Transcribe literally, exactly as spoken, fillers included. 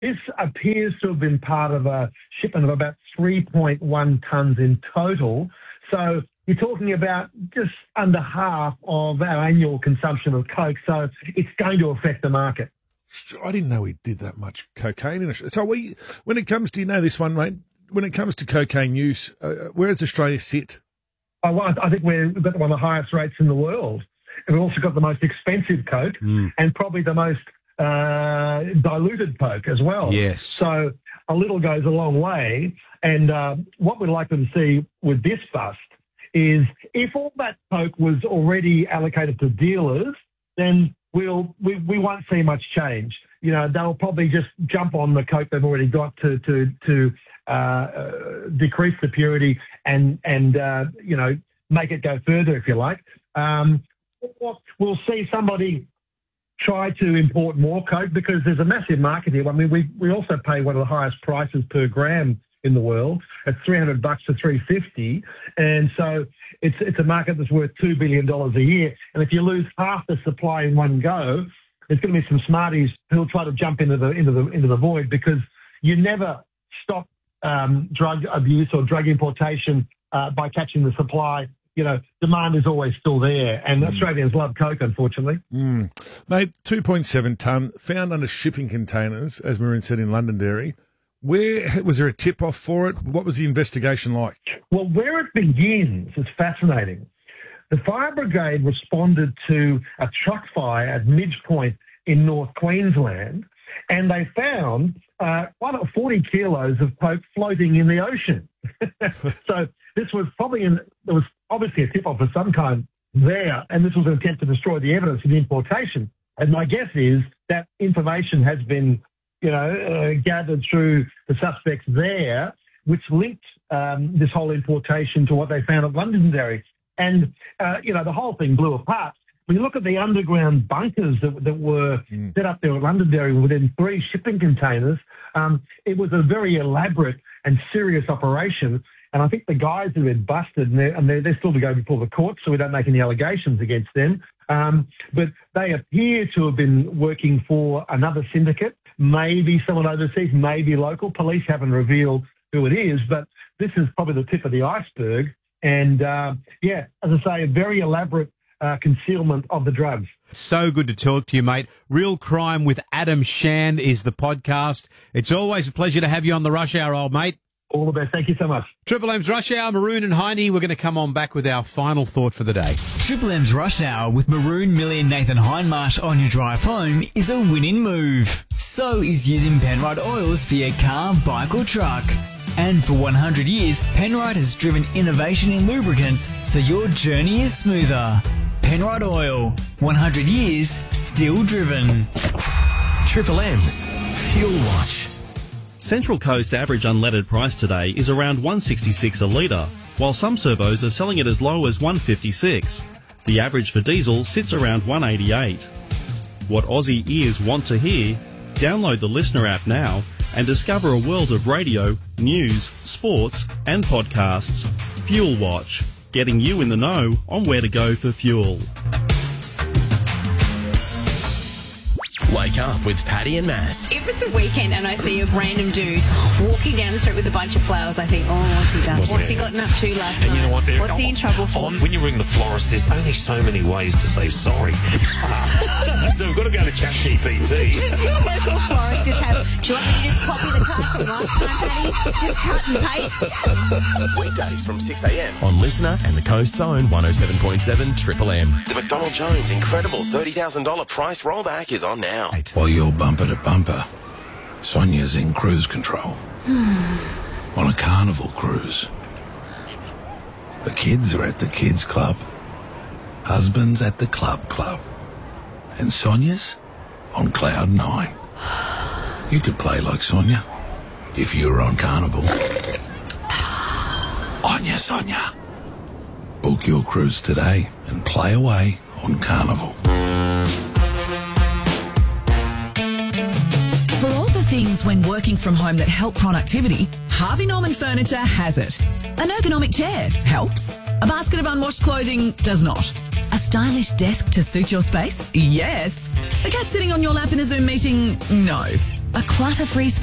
this appears to have been part of a shipment of about three point one tonnes in total. So you're talking about just under half of our annual consumption of Coke. So it's going to affect the market. I didn't know we did that much cocaine in Australia. So we, when it comes to, you know this one, mate, when it comes to cocaine use, uh, where does Australia sit? I, well, I think we're, we've got one of the highest rates in the world. And we've also got the most expensive Coke mm. and probably the most uh, diluted Coke as well. Yes. So a little goes a long way. And uh, what we'd like to see with this bust is if all that Coke was already allocated to dealers, then we'll, we, we won't see much change. You know, they'll probably just jump on the Coke they've already got to to to uh, uh, decrease the purity and, and uh, you know, make it go further, if you like. Um, we'll see somebody try to import more Coke because there's a massive market here. I mean, we, we also pay one of the highest prices per gram in the world at three hundred bucks to three fifty. And so it's it's a market that's worth two billion dollars a year. And if you lose half the supply in one go, there's going to be some smarties who'll try to jump into the into the into the void because you never stop um, drug abuse or drug importation uh, by catching the supply. You know, demand is always still there, and mm. Australians love Coke, unfortunately. Mm. Mate, two point seven tonne, found under shipping containers, as Maroon said in Londonderry. Where was there a tip-off for it? What was the investigation like? Well, where it begins is fascinating. The fire brigade responded to a truck fire at Midge Point in North Queensland, and they found uh, quite a forty kilos of Coke floating in the ocean. So this was probably in, there was obviously a tip-off of some kind there, and this was an attempt to destroy the evidence of the importation. And my guess is that information has been, you know, uh, gathered through the suspects there, which linked um, this whole importation to what they found at Londonderry. And, uh, you know, the whole thing blew apart. When you look at the underground bunkers that, that were mm. set up there at Londonderry within three shipping containers, um, it was a very elaborate and serious operation. And I think the guys have been busted, and they're, and they're, they're still to go before the court, so we don't make any allegations against them. Um, but they appear to have been working for another syndicate, maybe someone overseas, maybe local. Police haven't revealed who it is, but this is probably the tip of the iceberg. And, uh, yeah, as I say, a very elaborate uh, concealment of the drugs. So good to talk to you, mate. Real Crime with Adam Shand is the podcast. It's always a pleasure to have you on the Rush Hour, old mate. All the best. Thank you so much. Triple M's Rush Hour, Maroon and Hindy. We're going to come on back with our final thought for the day. Triple M's Rush Hour with Maroon, Millie and Nathan Hindmarsh on your drive home is a winning move. So is using Penrite oils for your car, bike or truck. And for one hundred years, Penrite has driven innovation in lubricants so your journey is smoother. Penrite Oil. one hundred years, still driven. Triple M's Fuel Watch. Central Coast's average unleaded price today is around one sixty-six a litre, while some servos are selling it as low as one fifty-six. The average for diesel sits around one eighty-eight. What Aussie ears want to hear? Download the Listener app now and discover a world of radio, news, sports and podcasts. Fuel Watch, getting you in the know on where to go for fuel. Wake up with Paddy and Mass. If it's a weekend and I see a random dude walking down the street with a bunch of flowers, I think, oh, what's he done? What's, what's he gotten up to last and night? You know what, what's he in trouble for? On, when you ring the florist, there's only so many ways to say sorry. So we've got to go to ChatGPT. Does your local florist just have, do you want me to just copy the card from last time, Paddy? Just cut and paste? Weekdays from six a.m. on Listener and the Coast's own one oh seven point seven Triple M. The McDonald Jones incredible thirty thousand dollars price rollback is on now. While you're bumper to bumper, Sonia's in cruise control. On a carnival cruise. The kids are at the kids club. Husband's at the club club. And Sonia's on cloud nine. You could play like Sonia if you were on Carnival. Onya, Sonia. Book your cruise today and play away on Carnival. For all the things when working from home that help productivity, Harvey Norman Furniture has it. An ergonomic chair helps. A basket of unwashed clothing does not. A stylish desk to suit your space? Yes. The cat sitting on your lap in a Zoom meeting? No. a clutter-free space